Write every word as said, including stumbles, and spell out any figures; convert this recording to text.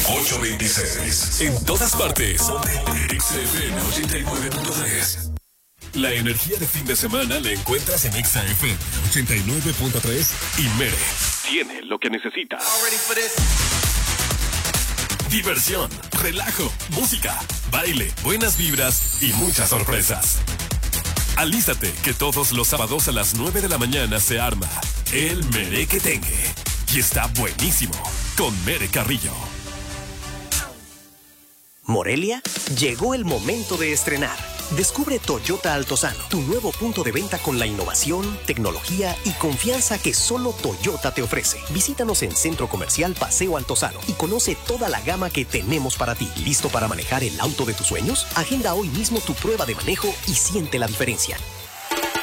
ocho veintiséis. En todas partes. X F M ochenta y nueve punto tres. La energía de fin de semana la encuentras en X F M ochenta y nueve punto tres y Mere tiene lo que necesita. Diversión, relajo, música, baile, buenas vibras y muchas sorpresas. Alístate que todos los sábados a las nueve de la mañana se arma el Merequetengue. Y está buenísimo con Mere Carrillo. Morelia, llegó el momento de estrenar. Descubre Toyota Altozano, tu nuevo punto de venta con la innovación, tecnología y confianza que solo Toyota te ofrece. Visítanos en Centro Comercial Paseo Altozano y conoce toda la gama que tenemos para ti. ¿Listo para manejar el auto de tus sueños? Agenda hoy mismo tu prueba de manejo y siente la diferencia.